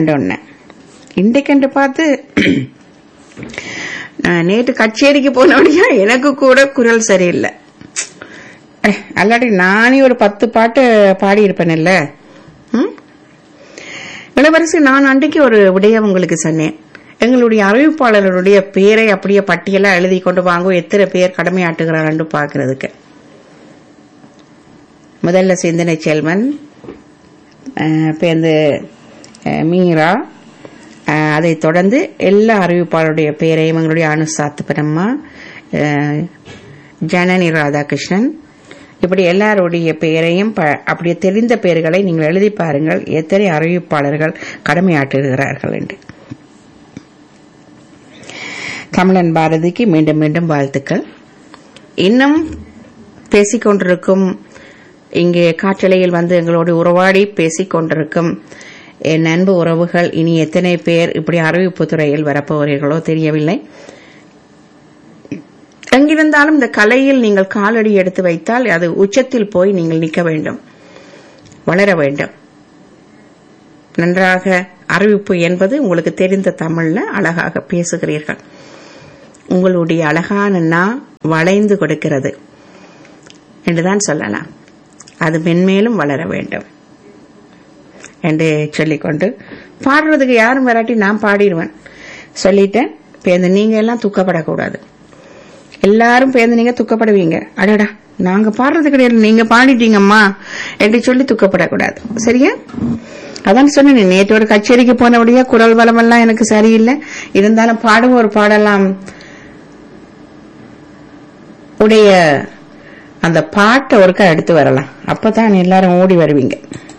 ஒண்ணு இன்றைக்கு பார்த்து நேற்று கச்சேரிக்கு போனபடியா எனக்கு கூட குரல் சரியில்லை. அல்லாடி நானே ஒரு 10 பாட்டு பாடி இருப்பேன் இல்ல. இளவரசி, நான் அன்றைக்கு ஒரு விடயம் உங்களுக்கு சொன்னேன். எங்களுடைய அறிவிப்பாளர்களுடைய பேரை அப்படியே பட்டியலா எழுதி கொண்டு வாங்க, எத்தனை பேர் கடமையாட்டுகிறார் பாக்குறதுக்கு. முதல்ல சிந்தனை செல்வன், பேருந்து மீரா, அதை தொடர்ந்து எல்லா அறிவிப்பாளருடைய பேரையும் எங்களுடைய அனுசாத்து பிரம்மா, ஜனனி ராதாகிருஷ்ணன், இப்படி எல்லாருடைய பெயரையும் அப்படியே தெரிந்த பெயர்களை நீங்கள் எழுதி பாருங்கள், எத்தனை அறிவிப்பாளர்கள் கடமையாற்றுகிறார்கள் என்று. கமலன் பாரதிக்கு மீண்டும் மீண்டும் வாழ்த்துக்கள். இன்னும் பேசிக்கொண்டிருக்கும், இங்கே காற்றலையில் வந்து எங்களோடு உறவாடி பேசிக்கொண்டிருக்கும் என் அன்பு உறவுகள் இனி எத்தனை பேர் இப்படி அறிவிப்பு துறையில் வரப்போகிறீர்களோ தெரியவில்லை. எங்கிருந்தாலும் இந்த கலையில் நீங்கள் காலடி எடுத்து வைத்தால் அது உச்சத்தில் போய் நீங்கள் நிற்க வேண்டும், வளர வேண்டும். நன்றாக அறிவிப்பு என்பது உங்களுக்கு தெரிந்த தமிழ்ல அழகாக பேசுகிறீர்கள். உங்களுடைய அழகான வளைந்து கொடுக்கிறது என்றுதான் சொல்லலாம். அது மென்மேலும் வளர வேண்டும் என்று சொல்லிக்கொண்டு, பாடுறதுக்கு யாரும் வராட்டி நான் பாடிடுவேன் சொல்லிட்டேன். பேருந்து நீங்க எல்லாம் துக்கப்படக்கூடாது. எல்லாரும் பேருந்து நீங்க துக்கப்படுவீங்க, அடடா நாங்க பாடுறது கிடையாது நீங்க பாடிட்டீங்கம்மா என்று சொல்லி துக்கப்படக்கூடாது. சரியா? அதான் சொன்னேன், நேற்று ஒரு கச்சேரிக்கு போனபடியா குரல் வளமெல்லாம் எனக்கு சரியில்லை. இருந்தாலும் பாடும் ஒரு பாடலாம் உடைய அந்த பாட்டை ஒருக்கா எடுத்து வரலாம், அப்பதான் எல்லாரும் ஓடி வருவீங்க.